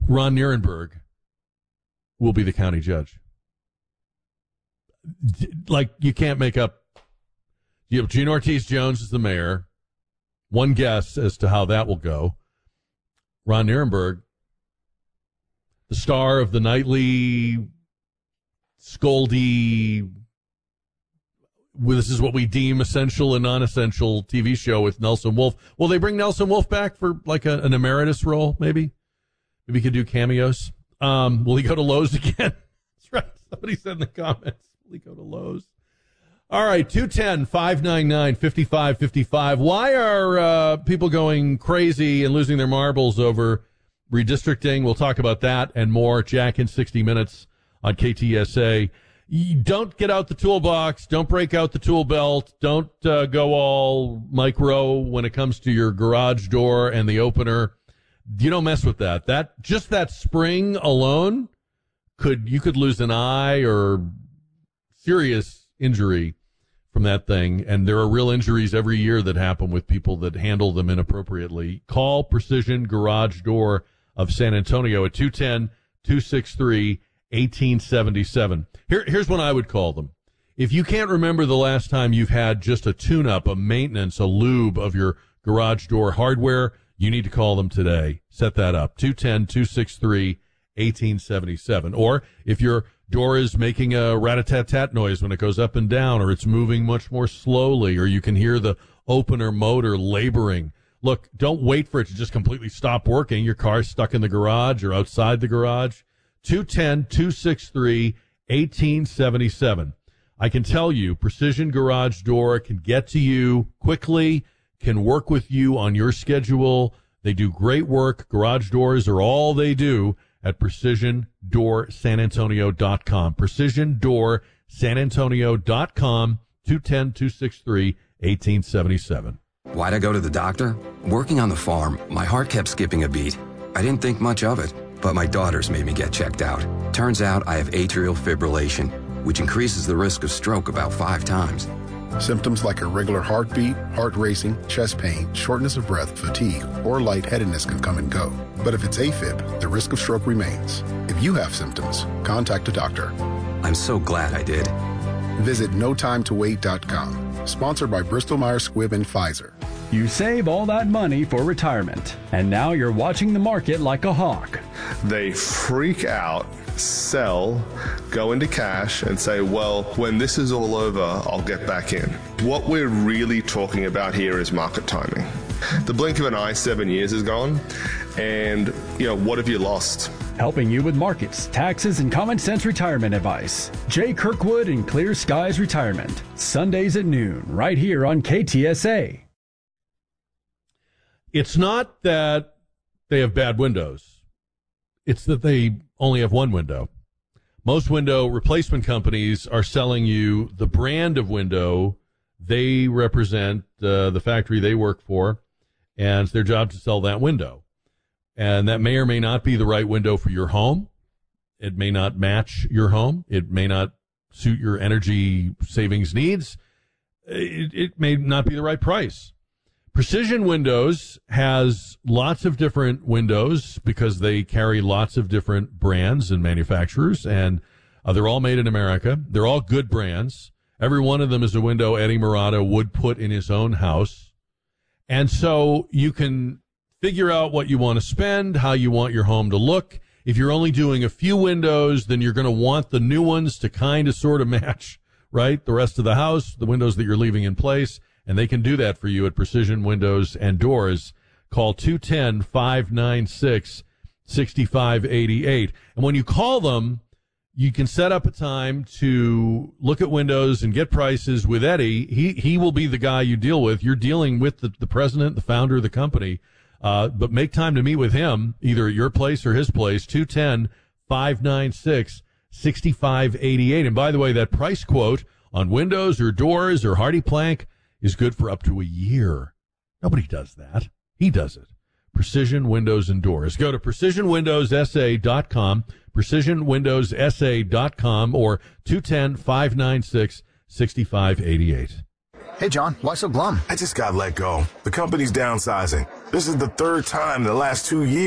Ron Nierenberg will be the county judge. Like, you can't make up. You have Gene Ortiz-Jones as the mayor. One guess as to how that will go. Ron Nierenberg, the star of the nightly Scoldy, this is what we deem essential and non-essential TV show with Nelson Wolff. Will they bring Nelson Wolff back for like an emeritus role, maybe? Maybe he could do cameos. Will he go to Lowe's again? That's right. Somebody said in the comments, will he go to Lowe's? All right, 210-599-5555. Why are people going crazy and losing their marbles over redistricting? We'll talk about that and more. Jack in 60 Minutes on KTSA. Don't get out the toolbox. Don't break out the tool belt. Don't go all micro when it comes to your garage door and the opener. You don't mess with that. Just that spring alone you could lose an eye or serious injury from that thing. And there are real injuries every year that happen with people that handle them inappropriately. Call Precision Garage Door of San Antonio at 210-263-1877. Here's what I would call them. If you can't remember the last time you've had just a tune-up, a maintenance, a lube of your garage door hardware, you need to call them today. Set that up. 210-263-1877. Or if your door is making a rat-a-tat-tat noise when it goes up and down, or it's moving much more slowly, or you can hear the opener motor laboring. Look, don't wait for it to just completely stop working. Your car's stuck in the garage or outside the garage. 210-263-1877. I can tell you, Precision Garage Door can get to you quickly, can work with you on your schedule. They do great work. Garage doors are all they do at PrecisionDoorSanAntonio.com. PrecisionDoorSanAntonio.com, 210-263-1877. Why'd I go to the doctor? Working on the farm, my heart kept skipping a beat. I didn't think much of it, but my daughters made me get checked out. Turns out I have atrial fibrillation, which increases the risk of stroke about 5 times. Symptoms like irregular heartbeat, heart racing, chest pain, shortness of breath, fatigue, or lightheadedness can come and go. But if it's AFib, the risk of stroke remains. If you have symptoms, contact a doctor. I'm so glad I did. Visit NoTimeToWait.com. Sponsored by Bristol-Myers Squibb and Pfizer. You save all that money for retirement, and now you're watching the market like a hawk. They freak out, sell, go into cash, and say, well, when this is all over, I'll get back in. What we're really talking about here is market timing. The blink of an eye, 7 years is gone, and, what have you lost? Helping you with markets, taxes, and common sense retirement advice. Jay Kirkwood and Clear Skies Retirement. Sundays at noon, right here on KTSA. It's not that they have bad windows. It's that they only have one window. Most window replacement companies are selling you the brand of window they represent, the factory they work for, and it's their job to sell that window. And that may or may not be the right window for your home. It may not match your home. It may not suit your energy savings needs. It may not be the right price. Precision Windows has lots of different windows because they carry lots of different brands and manufacturers, and they're all made in America. They're all good brands. Every one of them is a window Eddie Murata would put in his own house. And so you can figure out what you want to spend, how you want your home to look. If you're only doing a few windows, then you're going to want the new ones to kind of sort of match, right, the rest of the house, the windows that you're leaving in place. And they can do that for you at Precision Windows and Doors. Call 210-596-6588. And when you call them, you can set up a time to look at windows and get prices with Eddie. He will be the guy you deal with. You're dealing with the president, the founder of the company. But make time to meet with him, either at your place or his place, 210-596-6588. And by the way, that price quote on windows or doors or Hardy Plank is good for up to a year. Nobody does that. He does it. Precision Windows and Doors. Go to PrecisionWindowsSA.com, PrecisionWindowsSA.com, or 210-596-6588. Hey, John, why so glum? I just got let go. The company's downsizing. This is the third time in the last 2 years.